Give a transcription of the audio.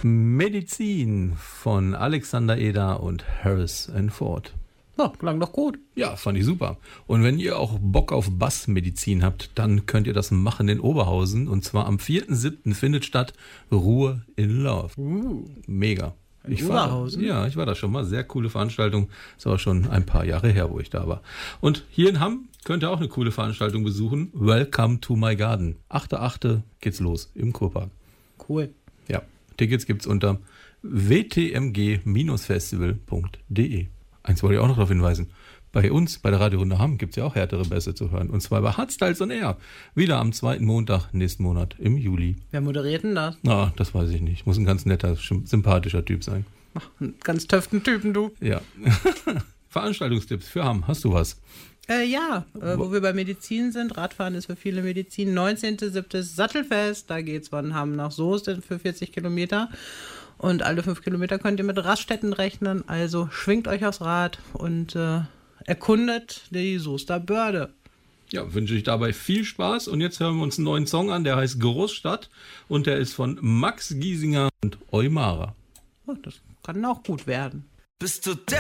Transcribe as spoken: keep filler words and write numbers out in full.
Medizin von Alexander Eder und Harrison Ford. Ja, klang doch gut. Ja, fand ich super. Und wenn ihr auch Bock auf Bassmedizin habt, dann könnt ihr das machen in Oberhausen. Und zwar am vierten siebten findet statt Ruhe in Love. Uh, Mega. Ich Oberhausen? War, ja, ich war da schon mal. Sehr coole Veranstaltung. Ist aber schon ein paar Jahre her, wo ich da war. Und hier in Hamm könnt ihr auch eine coole Veranstaltung besuchen. Welcome to my garden. achter achter geht's los im Kurpark. Cool. Ja, Tickets gibt's unter w t m g festival punkt d e. Eins wollte ich auch noch darauf hinweisen. Bei uns, bei der Radiorunde Hamm, gibt es ja auch härtere Bässe zu hören. Und zwar bei Hardstyles on Air. Wieder am zweiten Montag nächsten Monat im Juli. Wer moderiert denn das? Na, das weiß ich nicht. Muss ein ganz netter, sympathischer Typ sein. Ach, ein ganz töften Typen, du. Ja. Veranstaltungstipps für Hamm. Hast du was? Äh, ja, äh, wo wir bei Medizin sind. Radfahren ist für viele Medizin. neunzehnten siebten Sattelfest. Da geht es von Hamm nach Soest für vierzig Kilometer. Und alle fünf Kilometer könnt ihr mit Raststätten rechnen. Also schwingt euch aufs Rad und äh, erkundet die Soester Börde. Ja, wünsche ich dabei viel Spaß. Und jetzt hören wir uns einen neuen Song an, der heißt Großstadt. Und der ist von Max Giesinger und Eumara. Oh, das kann auch gut werden. Bist du